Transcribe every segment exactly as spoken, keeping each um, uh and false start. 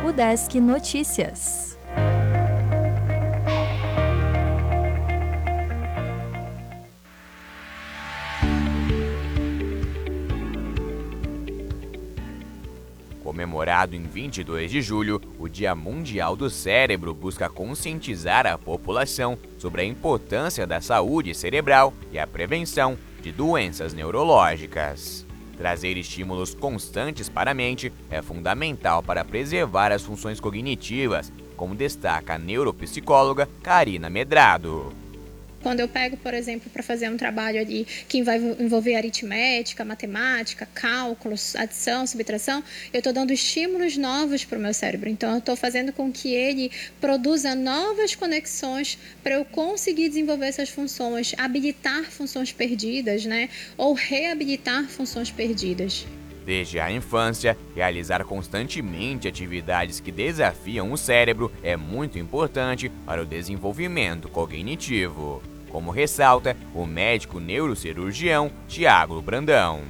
Udesc Notícias. Comemorado em vinte e dois de julho, o Dia Mundial do Cérebro busca conscientizar a população sobre a importância da saúde cerebral e a prevenção de doenças neurológicas. Trazer estímulos constantes para a mente é fundamental para preservar as funções cognitivas, como destaca a neuropsicóloga Karina Medrado. Quando eu pego, por exemplo, para fazer um trabalho ali que vai envolver aritmética, matemática, cálculos, adição, subtração, eu estou dando estímulos novos para o meu cérebro. Então, eu estou fazendo com que ele produza novas conexões para eu conseguir desenvolver essas funções, habilitar funções perdidas, né? Ou reabilitar funções perdidas. Desde a infância, realizar constantemente atividades que desafiam o cérebro é muito importante para o desenvolvimento cognitivo, como ressalta o médico neurocirurgião Tiago Brandão.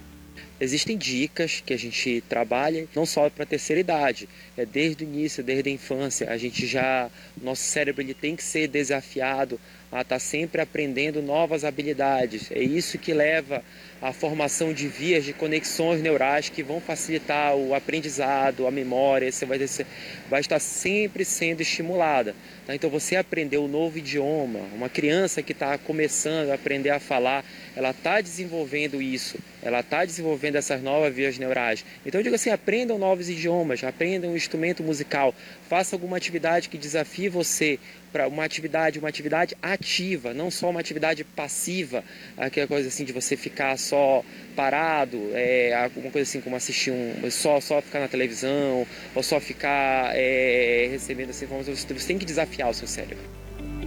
Existem dicas que a gente trabalha não só para a terceira idade, é desde o início, desde a infância, a gente já, nosso cérebro ele tem que ser desafiado a estar sempre aprendendo novas habilidades. É isso que leva à formação de vias de conexões neurais que vão facilitar o aprendizado, a memória, você vai, vai estar sempre sendo estimulada. Tá? Então você aprender um novo idioma, uma criança que está começando a aprender a falar, ela está desenvolvendo isso, ela está desenvolvendo essas novas vias neurais. Então eu digo assim, aprendam novos idiomas, aprendam um instrumento musical, faça alguma atividade que desafie você para uma atividade, uma atividade ativa, não só uma atividade passiva, aquela coisa assim de você ficar só parado, é, alguma coisa assim como assistir um, só, só ficar na televisão, ou só ficar é, recebendo essa informação. Você tem que desafiar o seu cérebro.